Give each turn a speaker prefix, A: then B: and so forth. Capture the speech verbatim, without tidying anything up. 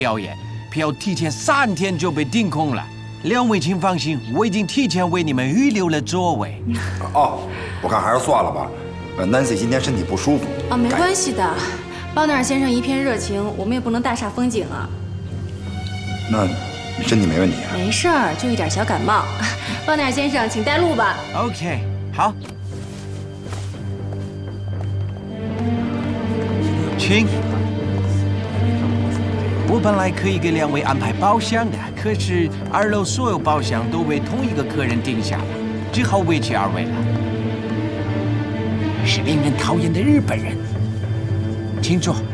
A: 表演，票提前三天就被订空了。两位请放心，我已经提前为你们预留了座位。
B: 哦，我看还是算了吧。呃，Nancy 今天身体不舒服。
C: 哦，没关系的。包纳尔先生一片热情，我们也不能大煞风景啊。
B: 那你身体没问题啊？
C: 没事儿，就一点小感冒。包纳尔先生，请带路吧。
A: OK， 好，请。我本来可以给两位安排包厢的，可是二楼所有包厢都被同一个客人订下了，只好委屈二位了。是令人讨厌的日本人，请坐。